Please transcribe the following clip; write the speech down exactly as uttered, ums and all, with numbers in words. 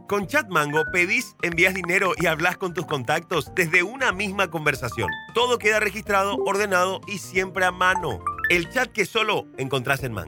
Con Chat Mango pedís, envías dinero y hablas con tus contactos desde una misma conversación. Todo queda registrado, ordenado y siempre a mano. El chat que solo encontrás en Mango.